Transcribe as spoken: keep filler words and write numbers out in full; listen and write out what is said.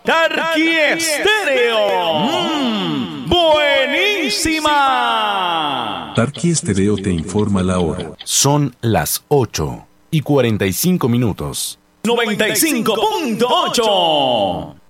Tarqui Estéreo. Mm, buenísima. Tarqui Estéreo te informa la hora. Son las ocho y cuarenta y cinco minutos. noventa y cinco punto ocho.